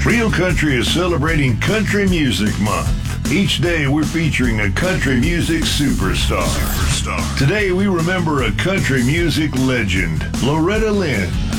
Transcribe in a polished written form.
Real Country is celebrating Country Music Month. Each day we're featuring a country music superstar. Today we remember a country music legend, Loretta Lynn.